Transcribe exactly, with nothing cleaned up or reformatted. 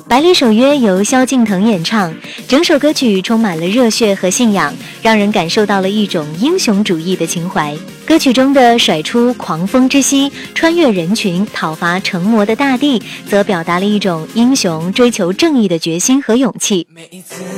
百里守约由萧敬腾演唱，整首歌曲充满了热血和信仰，让人感受到了一种英雄主义的情怀。歌曲中的甩出狂风之息，穿越人群，讨伐成魔的大地，则表达了一种英雄追求正义的决心和勇气。 每一次